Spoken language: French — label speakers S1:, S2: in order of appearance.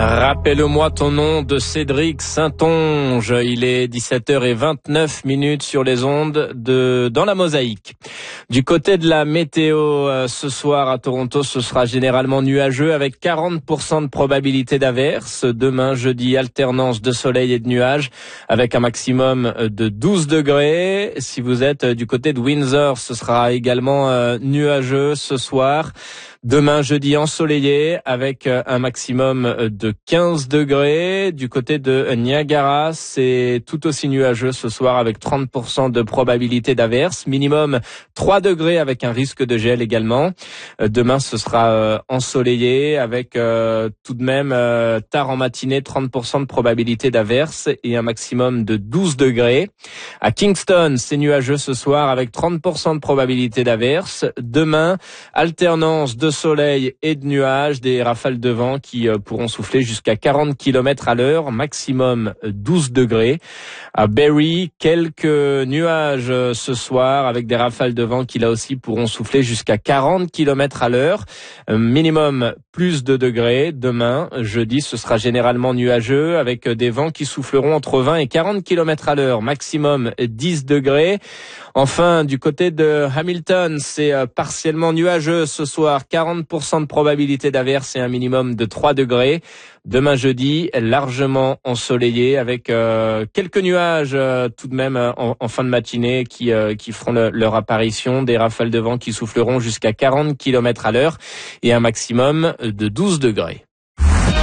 S1: Rappelle-moi ton nom de Cédric Saintonge. Il est 17h29 sur les ondes dans la Mosaïque. Du côté de la météo, ce soir à Toronto, ce sera généralement nuageux avec 40% de probabilité d'averse. Demain, jeudi, alternance de soleil et de nuages avec un maximum de 12 degrés. Si vous êtes du côté de Windsor, ce sera également nuageux ce soir. Demain, jeudi, ensoleillé avec un maximum de 15 degrés. Du côté de Niagara, c'est tout aussi nuageux ce soir avec 30% de probabilité d'averse. Minimum 3 degrés avec un risque de gel également. Demain, ce sera ensoleillé avec tout de même tard en matinée 30% de probabilité d'averse et un maximum de 12 degrés. À Kingston, c'est nuageux ce soir avec 30% de probabilité d'averse. Demain, alternance de soleil et de nuages, des rafales de vent qui pourront souffler jusqu'à 40 km à l'heure, maximum 12 degrés. À Barrie, quelques nuages ce soir avec des rafales de vent qui là aussi pourront souffler jusqu'à 40 km à l'heure, minimum plus de degrés. Demain, jeudi, ce sera généralement nuageux avec des vents qui souffleront entre 20 et 40 km à l'heure, maximum 10 degrés. Enfin, du côté de Hamilton, c'est partiellement nuageux ce soir, 40% de probabilité d'averse et un minimum de 3 degrés. Demain jeudi, largement ensoleillé avec quelques nuages tout de même en fin de matinée qui feront leur apparition, des rafales de vent qui souffleront jusqu'à 40 km à l'heure et un maximum de 12 degrés.